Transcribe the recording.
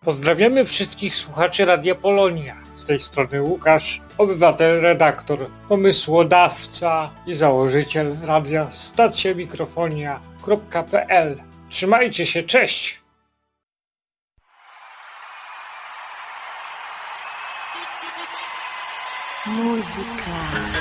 Pozdrawiamy wszystkich słuchaczy Radia Polonia. Z tej strony Łukasz, obywatel, redaktor, pomysłodawca i założyciel radia stacjamikrofonia.pl. Trzymajcie się, cześć! Muzyka.